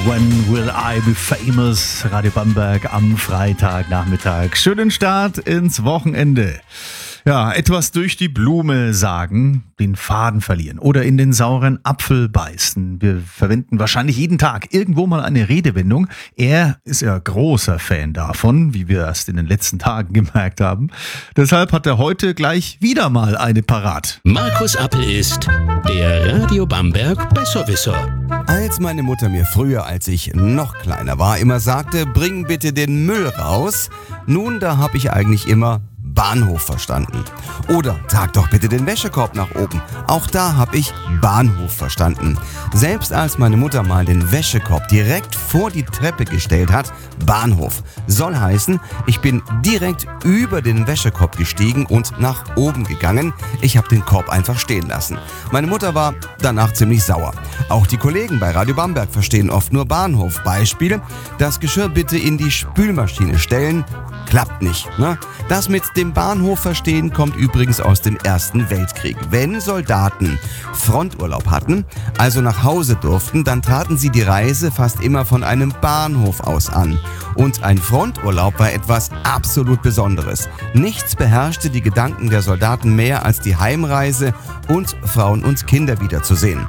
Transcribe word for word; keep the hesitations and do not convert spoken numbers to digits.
When Will I Be Famous? Radio Bamberg am Freitagnachmittag. Schönen Start ins Wochenende. Ja, etwas durch die Blume sagen, den Faden verlieren oder in den sauren Apfel beißen. Wir verwenden wahrscheinlich jeden Tag irgendwo mal eine Redewendung. Er ist ja großer Fan davon, wie wir erst in den letzten Tagen gemerkt haben. Deshalb hat er heute gleich wieder mal eine parat. Markus Appel ist der Radio Bamberg Besserwisser. Als meine Mutter mir früher, als ich noch kleiner war, immer sagte, bring bitte den Müll raus, nun, da habe ich eigentlich immer Bahnhof verstanden. Oder trag doch bitte den Wäschekorb nach oben. Auch da habe ich Bahnhof verstanden. Selbst als meine Mutter mal den Wäschekorb direkt vor die Treppe gestellt hat, Bahnhof. Soll heißen, ich bin direkt über den Wäschekorb gestiegen und nach oben gegangen. Ich habe den Korb einfach stehen lassen. Meine Mutter war danach ziemlich sauer. Auch die Kollegen bei Radio Bamberg verstehen oft nur Bahnhof. Beispiel, das Geschirr bitte in die Spülmaschine stellen. Klappt nicht, ne? Das mit dem Bahnhof verstehen kommt übrigens aus dem Ersten Weltkrieg. Wenn Soldaten Fronturlaub hatten, also nach Hause durften, dann traten sie die Reise fast immer von einem Bahnhof aus an. Und ein Fronturlaub war etwas absolut Besonderes. Nichts beherrschte die Gedanken der Soldaten mehr als die Heimreise und Frauen und Kinder wiederzusehen.